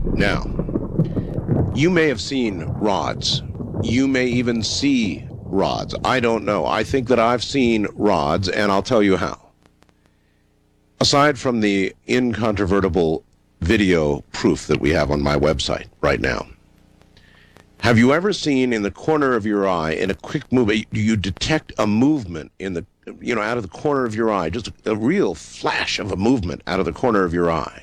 Now, you may have seen rods. You may even see rods. I don't know. I think that I've seen rods, and I'll tell you how. Aside from the incontrovertible video proof that we have on my website right now, have you ever seen in the corner of your eye, in a quick movement, you detect a movement in the, out of the corner of your eye, just a real flash of a movement out of the corner of your eye?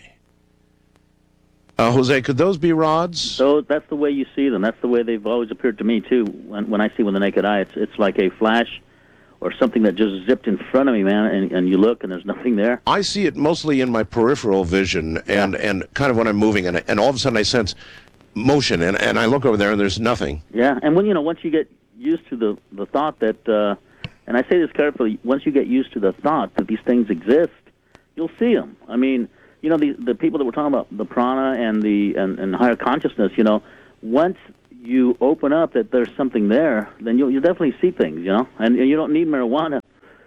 Jose, could those be rods? So that's the way you see them. That's the way they've always appeared to me, too. When I see with the naked eye, it's like a flash or something that just zipped in front of me, man, and you look and there's nothing there. I see it mostly in my peripheral vision and kind of when I'm moving, and all of a sudden I sense motion, and I look over there and there's nothing. Yeah, and once you get used to the thought that, and I say this carefully, once you get used to the thought that these things exist, you'll see them. I mean, the people that we're talking about, the prana and and higher consciousness, once you open up that there's something there, then you'll definitely see things, and you don't need marijuana,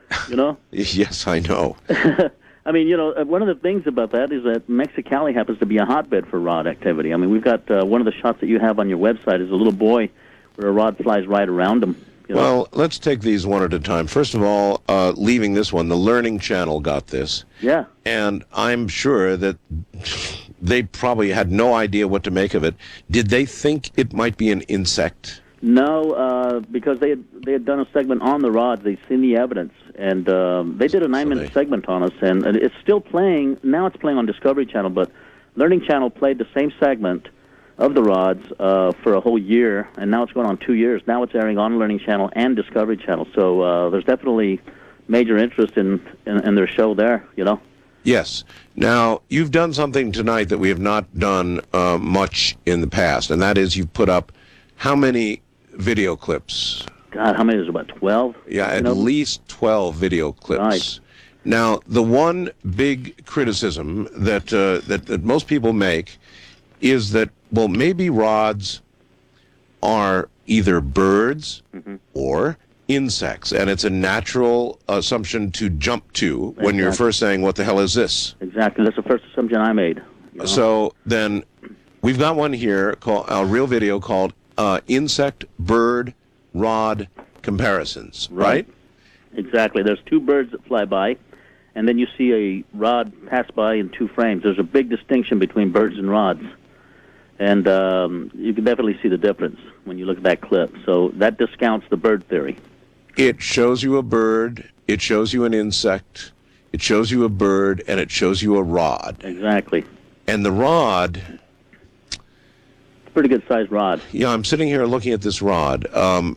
Yes, I know. I mean, one of the things about that is that Mexicali happens to be a hotbed for rod activity. I mean, we've got one of the shots that you have on your website is a little boy where a rod flies right around him. Well, let's take these one at a time. First of all, leaving this one, the Learning Channel got this. Yeah. And I'm sure that they probably had no idea what to make of it. Did they think it might be an insect? No, because they had done a segment on the rods. They'd seen the evidence, and they did a 9-minute segment on us, and it's still playing. Now it's playing on Discovery Channel, but Learning Channel played the same segment of the rods for a whole year, and now it's going on 2 years. Now it's airing on Learning Channel and Discovery Channel, so there's definitely major interest in their show there, Yes. Now, you've done something tonight that we have not done much in the past, and that is you've put up how many video clips? God, how many? There's about 12? Yeah, at least 12 video clips. Right. Now, the one big criticism that that most people make is that, well, maybe rods are either birds or insects, and it's a natural assumption to jump to when you're first saying, what the hell is this? Exactly. That's the first assumption I made. So then we've got one here, called a real video called Insect Bird Rod Comparisons, right? Exactly. There's two birds that fly by, and then you see a rod pass by in 2 frames. There's a big distinction between birds and rods. And you can definitely see the difference when you look at that clip. So that discounts the bird theory. It shows you a bird, it shows you an insect, it shows you a bird, and it shows you a rod. Exactly. And the rod... It's a pretty good-sized rod. Yeah, I'm sitting here looking at this rod.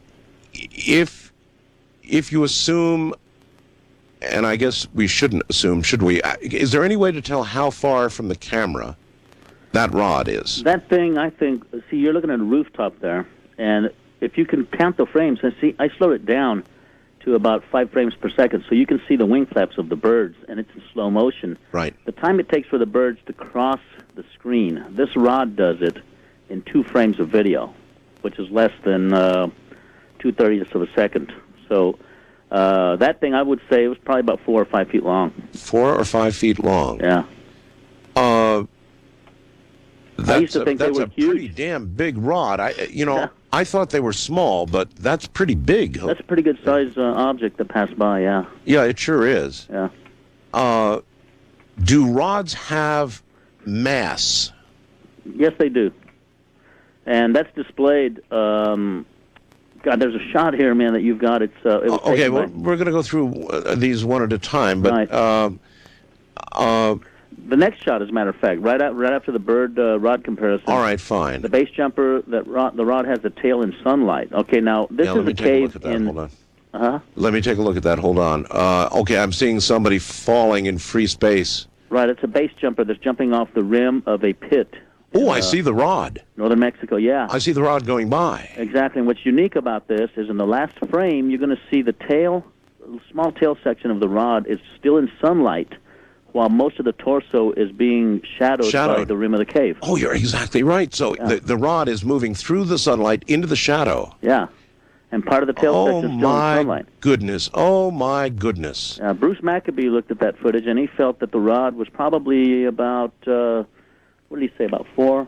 If you assume, and I guess we shouldn't assume, should we? Is there any way to tell how far from the camera that rod is? That thing, I think, see, you're looking at a rooftop there, and if you can count the frames, and see, I slowed it down to about 5 frames per second, so you can see the wing flaps of the birds, and it's in slow motion. Right. The time it takes for the birds to cross the screen, this rod does it in 2 frames of video, which is less than 2/30ths of a second. So that thing, I would say, it was probably about 4 or 5 feet long. 4 or 5 feet long. Yeah. I used to think they were huge. That's a pretty damn big rod. I thought they were small, but that's pretty big. That's a pretty good sized object that passed by. Yeah. Yeah, it sure is. Yeah. Do rods have mass? Yes, they do. And that's displayed. God, there's a shot here, man, that you've got. It was okay. Well, we're going to go through these one at a time, but. Right. The next shot, as a matter of fact, right after the bird rod comparison. All right, fine. The base jumper, the rod has a tail in sunlight. Okay, now this is a cave in. Hold on. Let me take a look at that. Hold on. Okay, I'm seeing somebody falling in free space. Right, it's a base jumper that's jumping off the rim of a pit. Oh, I see the rod. Northern Mexico, yeah. I see the rod going by. Exactly, and what's unique about this is in the last frame, you're going to see the tail, small tail section of the rod is still in sunlight, while most of the torso is being shadowed by the rim of the cave. Oh, you're exactly right. So the rod is moving through the sunlight into the shadow. Yeah, and part of the tail section is still in sunlight. Oh, my goodness. Bruce Maccabee looked at that footage, and he felt that the rod was probably about, what did he say, about 4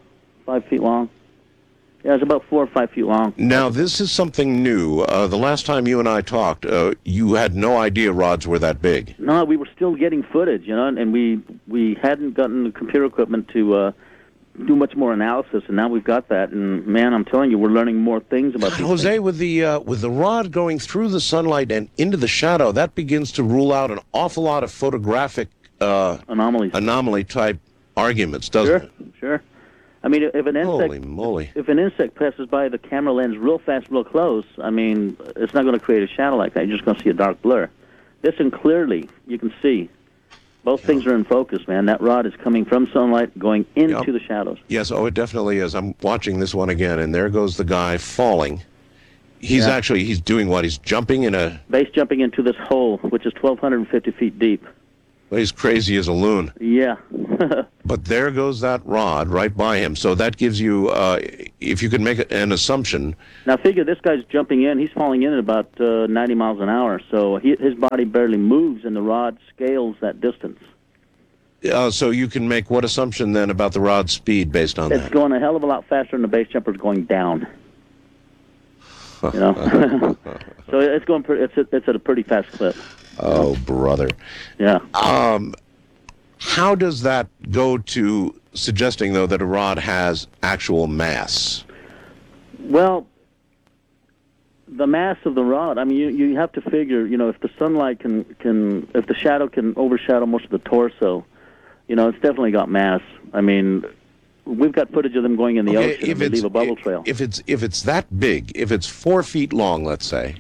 5 feet long. Yeah, it's about 4 or 5 feet long. Now, this is something new. The last time you and I talked, you had no idea rods were that big. No, we were still getting footage, you know, and we hadn't gotten the computer equipment to do much more analysis, and now we've got that. And man, I'm telling you, we're learning more things about these Jose, things. with the rod going through the sunlight and into the shadow, that begins to rule out an awful lot of photographic Anomalies. anomaly type arguments, doesn't it? Sure. I mean, if an Holy insect, moly! if an insect passes by the camera lens real fast, real close, I mean, it's not going to create a shadow like that. You're just going to see a dark blur. This one clearly, you can see. Both things are in focus, man. That rod is coming from sunlight, going into the shadows. Yes, oh, it definitely is. I'm watching this one again, and there goes the guy falling. He's he's doing what? He's jumping in a... Base jumping into this hole, which is 1,250 feet deep. Well, he's crazy as a loon. Yeah. But there goes that rod right by him. So that gives you, if you could make an assumption... Now figure this guy's jumping in. He's falling in at about 90 miles an hour. So his body barely moves, and the rod scales that distance. So you can make what assumption then about the rod's speed based on It's that? going a hell of a lot faster than the base jumper's going down. You know? So it's going. It's at a pretty fast clip. Oh, brother. Yeah. How does that go to suggesting, though, that a rod has actual mass? Well, the mass of the rod. I mean, you have to figure. You know, if the sunlight if the shadow can overshadow most of the torso, you know, it's definitely got mass. I mean, we've got footage of them going in the ocean and they leave a bubble trail. If it's that big, if it's 4 feet long, let's say,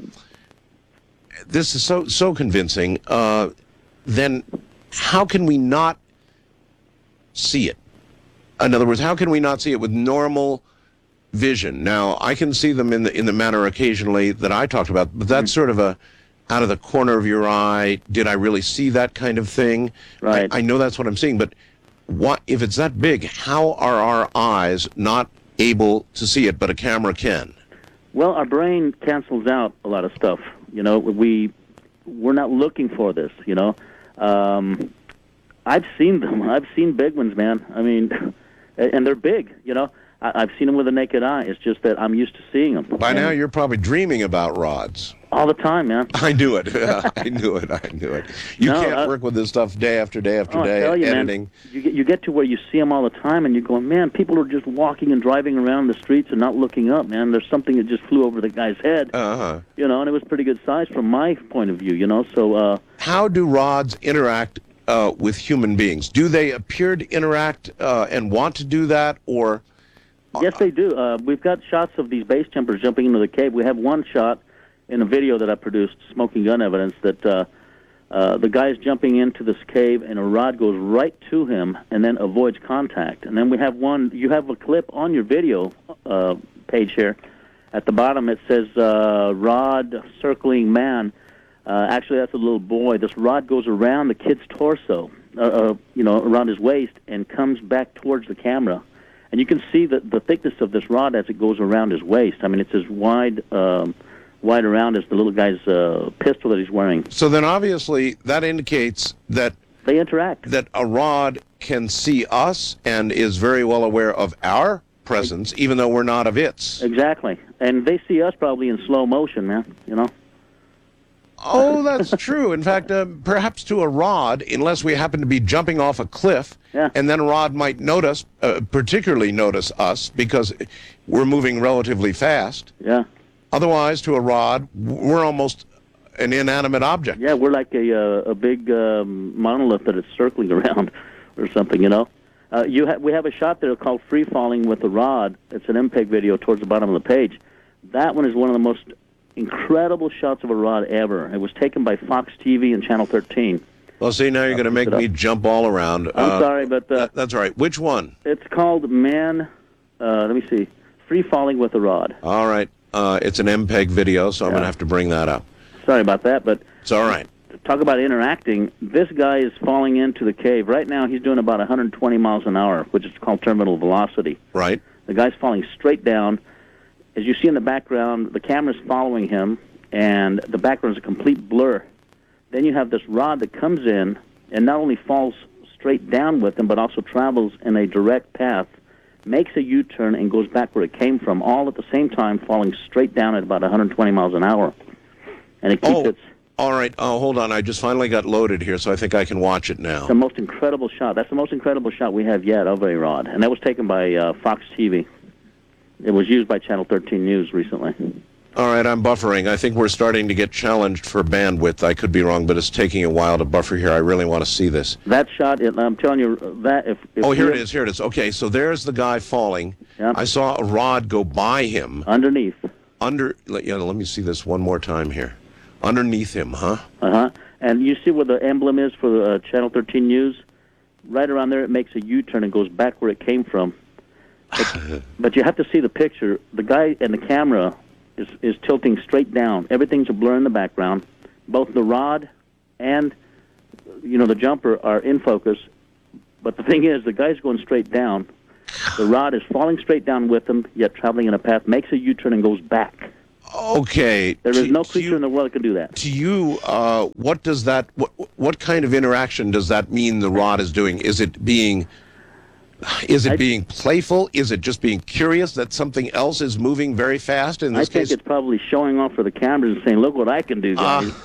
this is so convincing. Then how can we not see it? In other words, how can we not see it with normal vision? Now, I can see them in the manner occasionally that I talked about, but that's sort of a out of the corner of your eye. Did I really see that kind of thing? Right. I know that's what I'm seeing, but what if it's that big? How are our eyes not able to see it, but a camera can? Well, our brain cancels out a lot of stuff. You know, we're not looking for this. You know, I've seen them. I've seen big ones, man. I mean, and they're big. You know, I've seen them with the naked eye. It's just that I'm used to seeing them. By now, you're probably dreaming about rods. All the time, man. I knew it. I knew it. You can't work with this stuff day after day after day, I tell you, editing. Man, you get to where you see them all the time, and you're going, man, people are just walking and driving around the streets and not looking up, man. There's something that just flew over the guy's head. You know, and it was pretty good size from my point of view, you know. So, how do rods interact with human beings? Do they appear to interact and want to do that, or... Yes, they do. We've got shots of these base jumpers jumping into the cave. We have one shot in a video that I produced, Smoking Gun Evidence, that the guy's jumping into this cave and a rod goes right to him and then avoids contact. And then we have one, you have a clip on your video page here. At the bottom it says rod circling man. Actually, that's a little boy. This rod goes around the kid's torso, you know, around his waist, and comes back towards the camera. And you can see the thickness of this rod as it goes around his waist. I mean, it's as wide around as the little guy's pistol that he's wearing. So then obviously that indicates that they interact. That a rod can see us and is very well aware of our presence, even though we're not of its. Exactly. And they see us probably in slow motion, man, you know? Oh, that's true. In fact, perhaps to a rod, unless we happen to be jumping off a cliff, and then a rod might notice, particularly notice us, because we're moving relatively fast. Yeah. Otherwise, to a rod, we're almost an inanimate object. Yeah, we're like a big monolith that it's circling around or something, you know? We have a shot there called Free Falling with the Rod. It's an MPEG video towards the bottom of the page. That one is one of the most incredible shots of a rod ever. It was taken by Fox TV and Channel 13. Well, see, now you're going to make me jump all around. I'm sorry, but... that's all right. Which one? It's called Man... let me see. Free Falling with a Rod. All right. It's an MPEG video, so I'm going to have to bring that up. Sorry about that, but... It's all right. Talk about interacting. This guy is falling into the cave. Right now, he's doing about 120 miles an hour, which is called terminal velocity. Right. The guy's falling straight down. As you see in the background, the camera's following him, and the background is a complete blur. Then you have this rod that comes in and not only falls straight down with him, but also travels in a direct path makes a U-turn, and goes back where it came from, all at the same time, falling straight down at about 120 miles an hour. And it keeps its... All right. Hold on. I just finally got loaded here, so I think I can watch it now. It's the most incredible shot. That's the most incredible shot we have yet of a rod. And that was taken by Fox TV. It was used by Channel 13 News recently. All right, I'm buffering. I think we're starting to get challenged for bandwidth. I could be wrong, but it's taking a while to buffer here. I really want to see this. That shot, I'm telling you, that if here it is. Here it is. Okay, so there's the guy falling. Yep. I saw a rod go by him. Underneath. Let me see this one more time here. Underneath him, huh? Uh-huh. And you see where the emblem is for the Channel 13 News? Right around there, it makes a U-turn and goes back where it came from. But you have to see the picture. The guy and the camera is tilting straight down. Everything's a blur in the background. Both the rod and, the jumper are in focus. But the thing is, the guy's going straight down. The rod is falling straight down with him, yet traveling in a path, makes a U-turn and goes back. Okay. There is no creature in the world that can do that. To you, what kind of interaction does that mean the rod is doing? Is it being playful? Is it just being curious that something else is moving very fast? In this case, I think it's probably showing off for the cameras and saying, "Look what I can do, guys."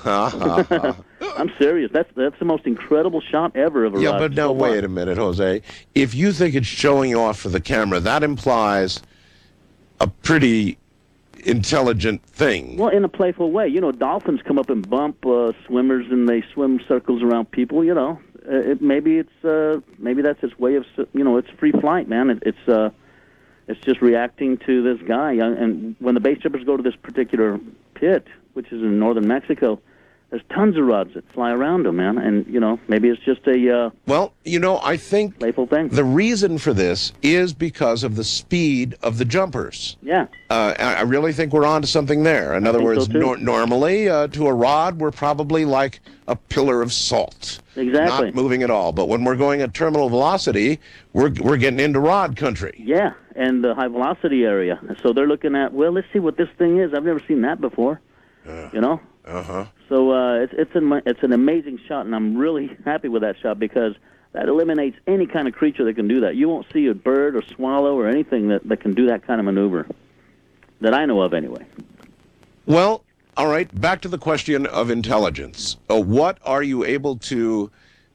I'm serious. That's the most incredible shot ever of a rod. Yeah, but now wait a minute, Jose. If you think it's showing off for the camera, that implies a pretty intelligent thing. Well, in a playful way. Dolphins come up and bump swimmers, and they swim circles around people. Maybe that's its way of, it's free flight, man. It's just reacting to this guy. And when the base jumpers go to this particular pit, which is in northern Mexico, there's tons of rods that fly around them, man. And, maybe it's just a I think playful thing. The reason for this is because of the speed of the jumpers. Yeah. I really think we're on to something there. In other words, normally to a rod, we're probably like a pillar of salt. Exactly. Not moving at all. But when we're going at terminal velocity, we're getting into rod country. Yeah, and the high velocity area. So they're looking at, let's see what this thing is. I've never seen that before. Uh-huh. So it's an amazing shot, and I'm really happy with that shot because that eliminates any kind of creature that can do that. You won't see a bird or swallow or anything that can do that kind of maneuver, that I know of anyway. Well, all right, back to the question of intelligence. What are you able to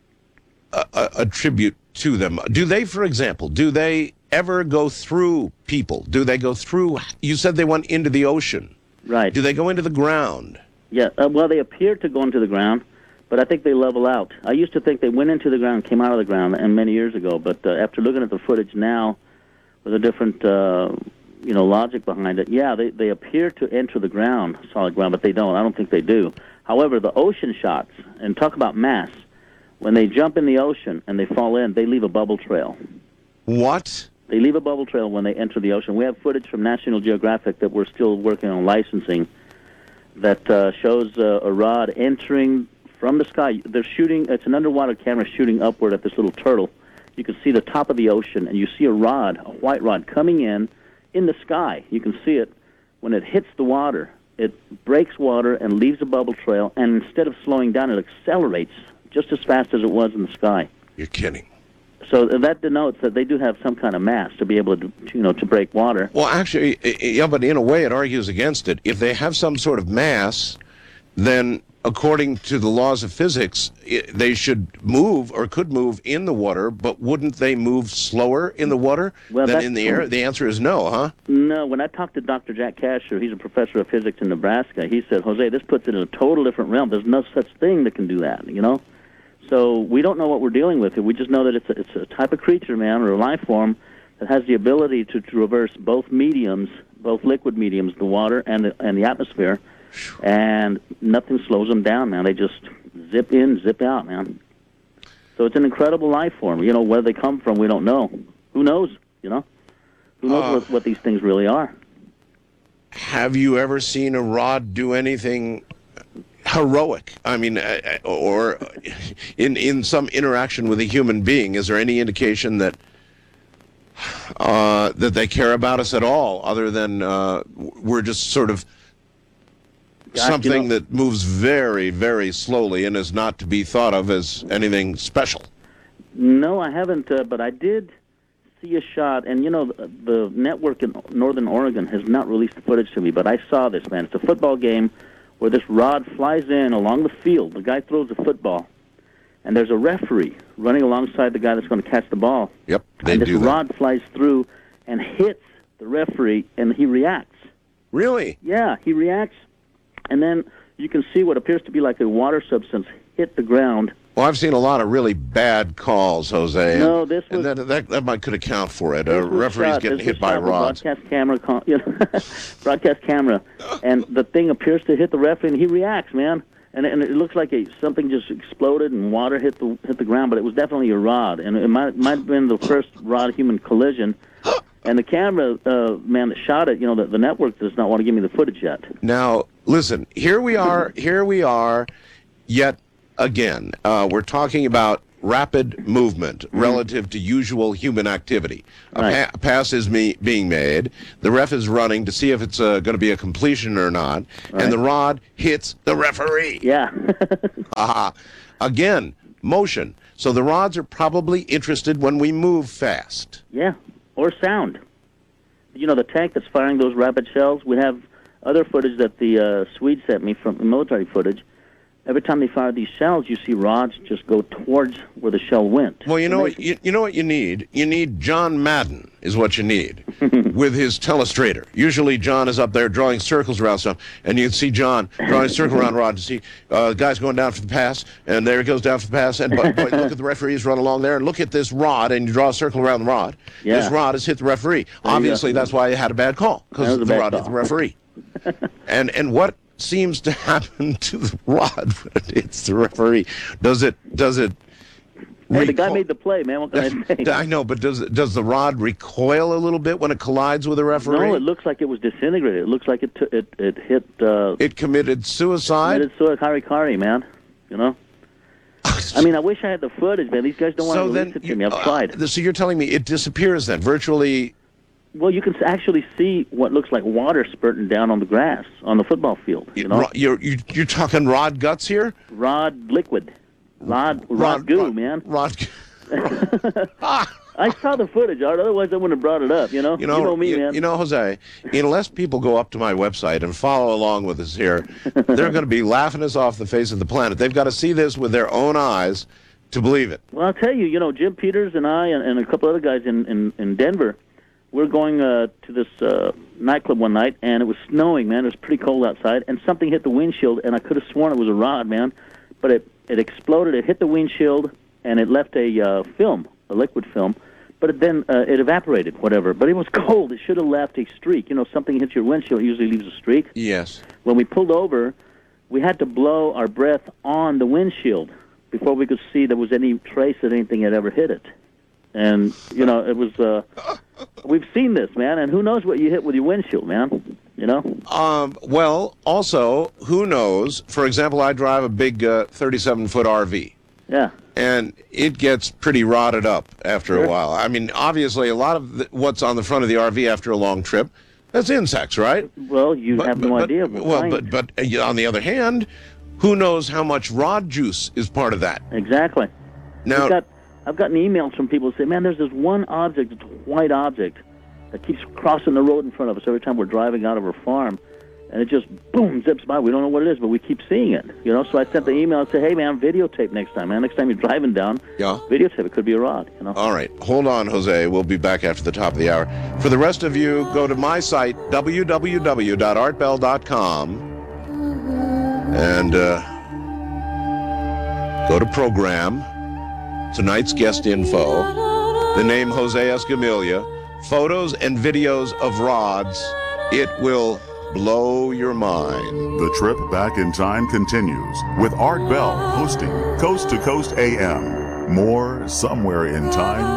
attribute to them? Do they, for example, ever go through people? Do they go through, you said they went into the ocean. Right. Do they go into the ground? Yeah, they appear to go into the ground, but I think they level out. I used to think they went into the ground, came out of the ground, and many years ago, but after looking at the footage now with a different, logic behind it, yeah, they appear to enter the ground, solid ground, but they don't. I don't think they do. However, the ocean shots, and talk about mass, when they jump in the ocean and they fall in, they leave a bubble trail. What? They leave a bubble trail when they enter the ocean. We have footage from National Geographic that we're still working on licensing that shows a rod entering from the sky. They're shooting, it's an underwater camera shooting upward at this little turtle. You can see the top of the ocean, and you see a white rod, coming in the sky. You can see it. When it hits the water, it breaks water and leaves a bubble trail, and instead of slowing down, it accelerates just as fast as it was in the sky. You're kidding. So that denotes that they do have some kind of mass to be able to, to break water. Well, actually, yeah, but in a way it argues against it. If they have some sort of mass, then according to the laws of physics, they should move or could move in the water, but wouldn't they move slower in the water than in the air? The answer is no, huh? No. When I talked to Dr. Jack Kasher, he's a professor of physics in Nebraska, he said, Jose, this puts it in a total different realm. There's no such thing that can do that, So we don't know what we're dealing with. We just know that it's a type of creature, man, or a life form that has the ability to traverse both mediums, both liquid mediums, the water and the atmosphere, and nothing slows them down, man. They just zip in, zip out, man. So it's an incredible life form. Where they come from, we don't know. Who knows? Who knows what these things really are? Have you ever seen a rod do anything heroic? I mean, or in some interaction with a human being? Is there any indication that that they care about us at all, other than we're just sort of something that moves very, very slowly and is not to be thought of as anything special? No, I haven't, but I did see a shot, and the network in Northern Oregon has not released the footage to me, but I saw this, man. It's a football game where this rod flies in along the field. The guy throws the football, and there's a referee running alongside the guy that's going to catch the ball. Yep, they and do this that. rod flies through and hits the referee, and he reacts. Really? Yeah, he reacts, and then you can see what appears to be like a water substance hit the ground. Well, I've seen a lot of really bad calls, Jose. No, this was... And that might could account for it. This was Referees shot. getting This hit was by shot with rods. Broadcast camera, broadcast camera, and the thing appears to hit the referee, and he reacts, man. And it looks like something just exploded and water hit the ground, but it was definitely a rod, and it might have been the first rod-human collision. And the camera man that shot it, the network does not want to give me the footage yet. Now, listen, here we are, yet again. We're talking about rapid movement relative to usual human activity. Right. A pass is being made. The ref is running to see if it's going to be a completion or not, and the rod hits the referee. Yeah. Again, motion. So the rods are probably interested when we move fast. Yeah, or sound. The tank that's firing those rapid shells, we have other footage that the Swedes sent me from military footage. Every time they fire these shells, you see rods just go towards where the shell went. Well, you know what you need? You need John Madden is what you need with his telestrator. Usually John is up there drawing circles around stuff, and you can see John drawing a circle around rod to see guys going down for the pass, and there he goes down for the pass, and but look at the referees run along there, and look at this rod, and you draw a circle around the rod. Yeah. This rod has hit the referee. Obviously, that's why you had a bad call, because the rod hit the referee. And what seems to happen to the rod when it hits the referee? Does it Hey, the guy made the play, man. What can I say? I know, but does the rod recoil a little bit when it collides with a referee? No, it looks like it was disintegrated. It looks like it hit... it committed suicide? Committed suicide, harikari, man. I mean, I wish I had the footage, man. These guys don't want to release it to me. I've tried. So you're telling me it disappears then, virtually... Well, you can actually see what looks like water spurting down on the grass on the football field. You're talking rod guts here? Rod liquid, rod goo, man. Rod. I saw the footage, Art. Otherwise, I wouldn't have brought it up. You know me, man. Jose. Unless people go up to my website and follow along with us here, they're going to be laughing us off the face of the planet. They've got to see this with their own eyes to believe it. Well, I'll tell you. Jim Peters and I and a couple other guys in Denver. We're going to this nightclub one night, and it was snowing, man. It was pretty cold outside, and something hit the windshield, and I could have sworn it was a rod, man. But it exploded. It hit the windshield, and it left a film, a liquid film. But then it evaporated, whatever. But it was cold. It should have left a streak. Something hits your windshield, it usually leaves a streak. Yes. When we pulled over, we had to blow our breath on the windshield before we could see there was any trace that anything had ever hit it. And, it was... We've seen this, man, and who knows what you hit with your windshield, man, Well, also, who knows? For example, I drive a big 37-foot RV. Yeah. And it gets pretty rotted up after a while. I mean, obviously, a lot of what's on the front of the RV after a long trip, that's insects, right? Well, you have no idea. But on the other hand, who knows how much rod juice is part of that? Exactly. Now... I've gotten emails from people who say, man, there's this one object, it's a white object, that keeps crossing the road in front of us every time we're driving out of our farm, and it just, boom, zips by. We don't know what it is, but we keep seeing it, So I sent the email and said, hey, man, videotape next time, man. Next time you're driving down, videotape. It could be a rod, All right. Hold on, Jose. We'll be back after the top of the hour. For the rest of you, go to my site, www.artbell.com, and go to program. Tonight's guest info, the name Jose Escamilla, photos and videos of rods. It will blow your mind. The trip back in time continues with Art Bell hosting Coast to Coast AM. More somewhere in time.